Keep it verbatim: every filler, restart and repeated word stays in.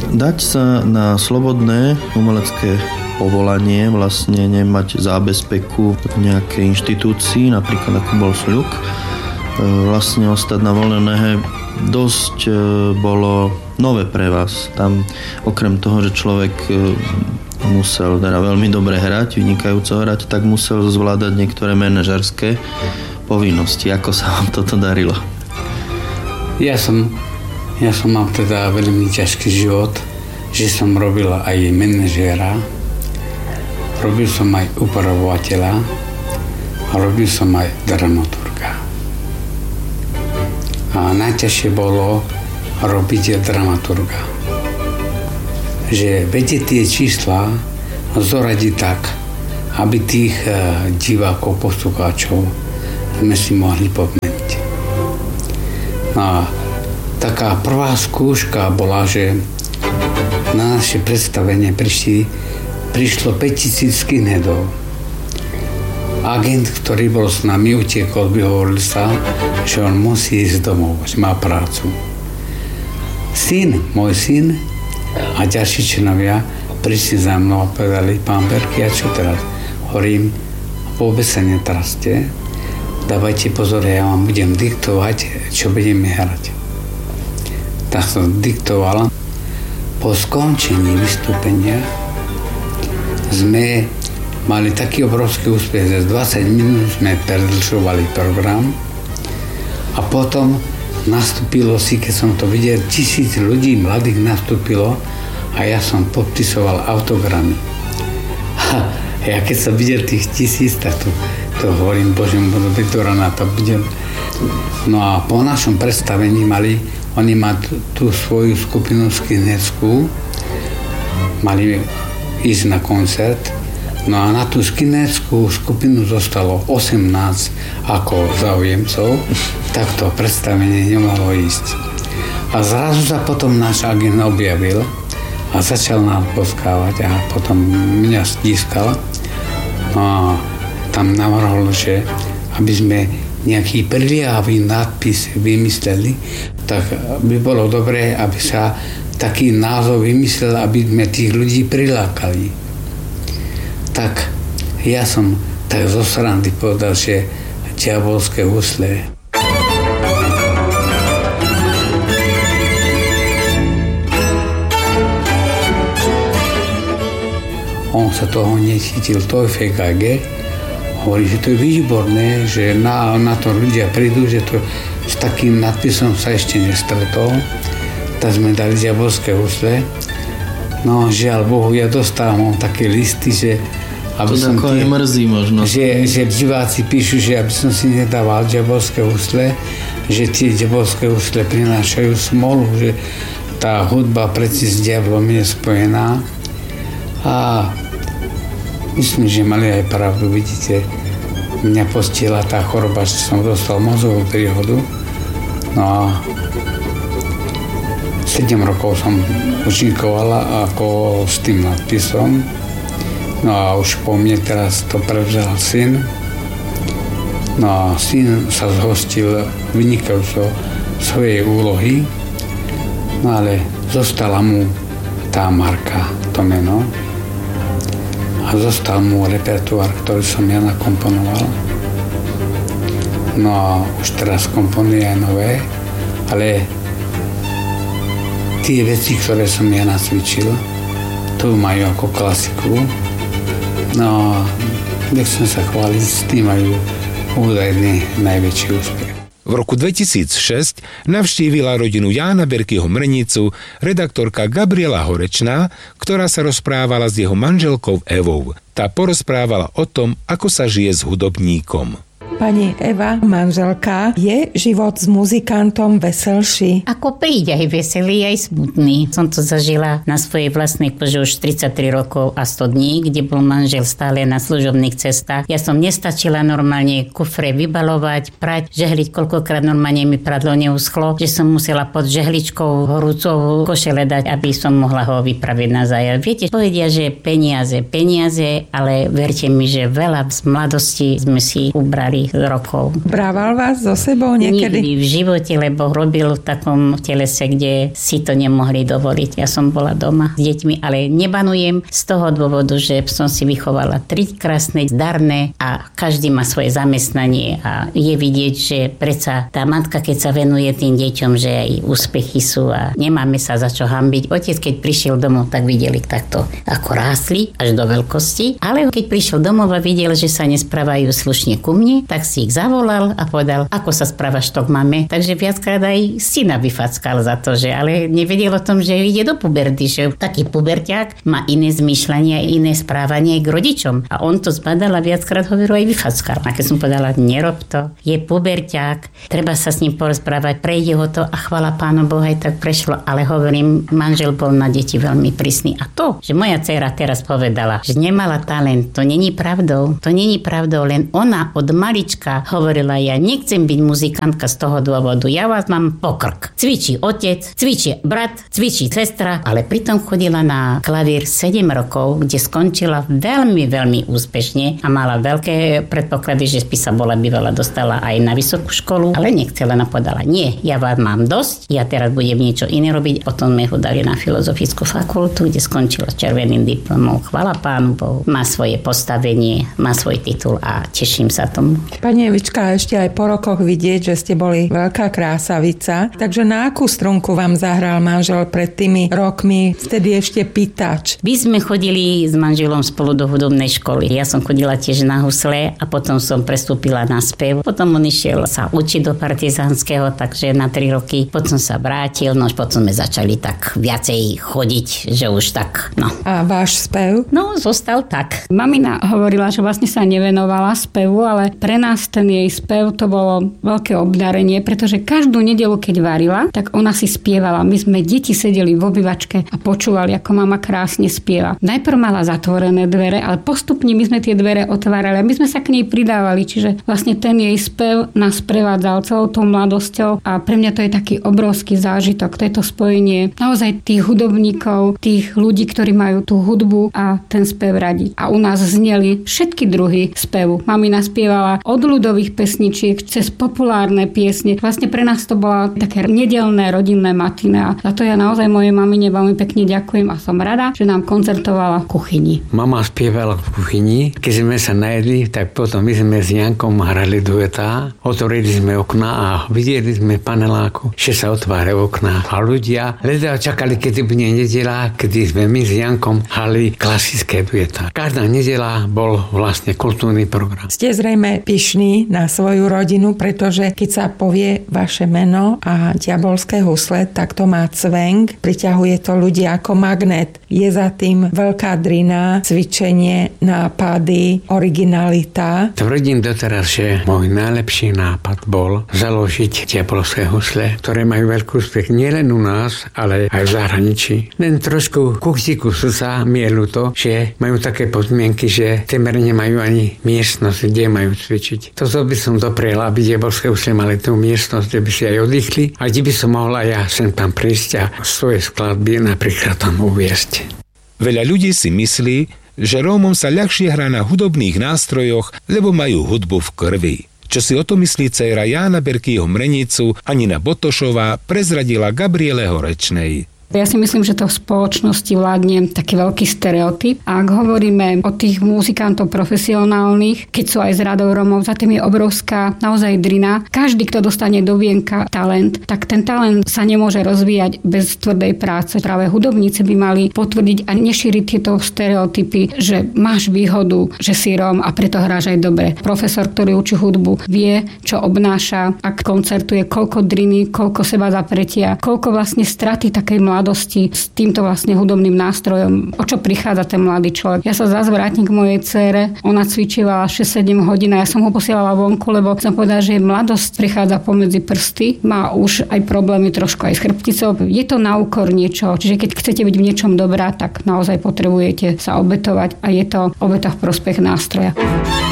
Dať sa na slobodné umelecké povolanie, vlastne nemať zábezpeku v nejakej inštitúcii, napríklad ako bol Sľuk, vlastne ostať na voľnej nohe, dosť bolo nové pre vás. Tam okrem toho, že človek musel teda veľmi dobre hrať, vynikajúco hrať, tak musel zvládať niektoré manažerské povinnosti. Ako sa vám toto darilo? Ja som, ja som mal teda veľmi ťažký život, že som robil aj manažéra, robil som aj upravovateľa a robil som aj dramaturga. A najťažšie bolo robiť dramaturga. Že vedieť tie čísla zoradiť tak, aby tých divákov, poslucháčov sme si mohli pomeniť. A taká prvá skúška bola, že na naše predstavenie prišli, prišlo päťtisíc skinheadov. Agent, ktorý bol s nami, utiekol, vyhovoril sa, že on musí ísť domov, že má prácu. Syn, môj syn a ďalší členovia prišli za mnou a povedali: pán Berky, a čo teraz? Hovorím, vôbec sa netraste, dávajte pozor, ja vám budem diktovať, čo budeme hrať. Tak som diktoval. Po skončení vystúpenia sme mali taký obrovský úspech, že dvadsať minút sme predĺžovali program a potom nastúpilo si, keď som to videl, tisíc ľudí mladých nastúpilo a ja som podpisoval autogramy. A ja keď som videl tých tisíc, tak to, to hovorím, Bože, budu byť do rana, to budem. No a po našom predstavení mali, oni mali tú svoju skupinu skinheadskú, mali ísť na koncert. No a na tú skinheadskú skupinu zostalo osemnásť ako záujemcov, tak to predstavenie nemohlo ísť. A zrazu sa potom náš agent objavil a začal nám poskávať a potom mňa stískal. No a tam navrhol, že aby sme nejaký priliavý nadpis vymysleli, tak by bolo dobré, aby sa taký názov vymyslel, aby sme tých ľudí prilákali. Tak ja som tak zo srandy povedal, že diabolské husle. On sa toho nechytil, to je ef ká gé. Hovorí, že to je výborné, že na, na to ľudia prídu, že to s takým nadpisom sa ešte nestretol. Tak sme dali diabolské husle. No, žiaľ Bohu, ja dostávam také listy, že aby to som ako tie, aj mrzí možno. Že, že diváci píšu, že aby som si nedával diabolské husle, že tie diabolské husle prinášajú smolu, že tá hudba predsa s diablom je spojená. A myslím, že mali aj pravdu, vidíte, mňa postihla tá choroba, že som dostal mozovú príhodu. No a sedem rokov som účinkovala ako s tým nadpisom. No a už po mne teraz to prevzal syn. No a syn sa zhostil vynikajúco svojej úlohy, no ale zostala mu tá marka, to meno. A zostal mu repertoár, ktorý som ja nakomponoval. No a už teraz komponuje aj nové, ale tie veci, ktoré som ja nacvičil, to majú ako klasiku. No a nechcem sa chváliť, s tým majú údajne najväčší úspech. V roku dvetisícšesť navštívila rodinu Jána Berkyho Mrnicu redaktorka Gabriela Horečná, ktorá sa rozprávala s jeho manželkou Evou. Tá porozprávala o tom, ako sa žije s hudobníkom. Pani Eva, manželka, je život s muzikantom veselší? Ako príde aj veselý, aj smutný. Som to zažila na svojej vlastnej koži už tridsaťtri rokov a sto dní, kde bol manžel stále na služobných cestách. Ja som nestačila normálne kufre vybalovať, prať, žehliť, koľkokrát normálne mi pradlo neuschlo, že som musela pod žehličkou horúcou košele dať, aby som mohla ho vypraviť na zájazd. Viete, povedia, že peniaze, peniaze, ale verte mi, že veľa z mladosti sme si ubrali rokov. Brával vás so sebou niekedy? Nikdy v živote, lebo robil v takom telese, kde si to nemohli dovoliť. Ja som bola doma s deťmi, ale nebanujem z toho dôvodu, že som si vychovala tri krásne, zdarné a každý má svoje zamestnanie a je vidieť, že predsa tá matka, keď sa venuje tým deťom, že aj úspechy sú a nemáme sa za čo hanbiť. Otec, keď prišiel domov, tak videli takto, ako rástli až do veľkosti, ale keď prišiel domov a videl, že sa nesprávajú slušne ku mne, tak si ich zavolal a povedal, ako sa správaš to k mame. Takže viackrát aj syna vyfackal za to, že ale nevedel o tom, že ide do puberty, že taký puberťák má iné zmýšľanie, iné správanie k rodičom. A on to zbadal a viackrát hovoril aj vyfackal. A keď som povedala, nerob to, je puberťák, treba sa s ním porozprávať, prejde ho to a chvála Pánu Bohu, aj tak prešlo. Ale hovorím, manžel bol na deti veľmi prísny. A to, že moja dcéra teraz povedala, že nemala talent, to není pravdou. To není pravdou, len ona od malička hovorila, ja nechcem byť muzikantka z toho dôvodu, ja vás mám pokrk. Cvičí otec, cvičí brat, cvičí sestra, ale pritom chodila na klavír sedem rokov, kde skončila veľmi, veľmi úspešne a mala veľké predpoklady, že by sa bola bývala dostala aj na vysokú školu, ale nechcela, napodala, nie, ja vás mám dosť, ja teraz budem niečo iné robiť. Potom sme ho dali na filozofickú fakultu, kde skončila s červeným diplomom. Chvála Pánu Bohu, má svoje postavenie, má svoj titul a teším sa tomu. Pani Evička, ešte aj po rokoch vidieť, že ste boli veľká krásavica, takže na akú strunku vám zahral manžel pred tými rokmi, vtedy ešte pýtač? My sme chodili s manželom spolu do hudobnej školy. Ja som chodila tiež na husle a potom som prestúpila na spev. Potom on išiel sa učiť do partizánskeho, takže na tri roky. Potom sa vrátil, no potom sme začali tak viacej chodiť, že už tak, no. A váš spev? No, zostal tak. Mamina hovorila, že vlastne sa nevenovala spevu, ale pre nás ten jej spev to bolo veľké obdarenie, pretože každú nedeľu, keď varila, tak ona si spievala. My sme deti sedeli v obývačke a počúvali, ako mama krásne spieva. Najprv mala zatvorené dvere, ale postupne my sme tie dvere otvárali a my sme sa k nej pridávali, čiže vlastne ten jej spev nás prevádzal celou tou mladosťou a pre mňa to je taký obrovský zážitok. To je to spojenie naozaj tých hudobníkov, tých ľudí, ktorí majú tú hudbu a ten spev radi. A u nás zneli všetky druhy spevu. Mamina spievala od ľudových pesničiek cez populárne piesne. Vlastne pre nás to bola také nedelné rodinné matine a za to ja naozaj mojej mamine veľmi pekne ďakujem a som rada, že nám koncertovala v kuchyni. Mama spievala v kuchyni, keď sme sa najedli, tak potom my sme s Jankom hrali duetá, otvorili sme okná a videli sme paneláku, že sa otvára okná a ľudia ľudia čakali, kedy bude nedeľa, kedy sme my s Jankom hrali klasické duetá. Každá nedeľa bol vlastne kultúrny program. Ste zrejme pyšní na svoju rodinu, pretože keď sa povie vaše meno a diabolské husle, tak to má cvenk, priťahuje to ľudí ako magnet. Je za tým veľká drina, cvičenie, nápady, originalita. Tvrdím doteraz, že môj najlepší nápad bol založiť diabolské husle, ktoré majú veľký úspech nielen u nás, ale aj v zahraničí. Len trošku kúsiku srdca mi je ľúto, že majú také podmienky, že temer nemajú ani miestnosť, kde majú cvičiť. Toto by som dopriel, aby diabolské husle mali tú miestnosť, kde by si aj oddychli a kde by som mohla ja sem tam prísť a svoje skladby napríklad tam uviesť. Veľa ľudí si myslí, že Rómom sa ľahšie hrá na hudobných nástrojoch, lebo majú hudbu v krvi. Čo si o to myslí dcéra Jána Berkyho Mrenicu, Anina Botošová, prezradila Gabriele Horečnej. Ja si myslím, že to v spoločnosti vládne taký veľký stereotyp. A ak hovoríme o tých muzikantov profesionálnych, keď sú aj z radov Rómov, za tým je obrovská naozaj drina. Každý, kto dostane do vienka talent, tak ten talent sa nemôže rozvíjať bez tvrdej práce. Práve hudobníci by mali potvrdiť a nešíriť tieto stereotypy, že máš výhodu, že si Róm a preto hráš aj dobre. Profesor, ktorý učí hudbu, vie, čo obnáša, ak koncertuje, koľko driny, koľko seba zapretia, koľko vlastne straty takej mladej s týmto vlastne hudobným nástrojom. O čo prichádza ten mladý človek? Ja sa zase vrátim k mojej dcére. Ona cvičila šesť sedem hodín a ja som ho posielala vonku, lebo som povedala, že mladosť prichádza pomedzi prsty. Má už aj problémy trošku aj s chrbticou. Je to na úkor niečo. Čiže keď chcete byť v niečom dobrá, tak naozaj potrebujete sa obetovať a je to obeta v prospech nástroja.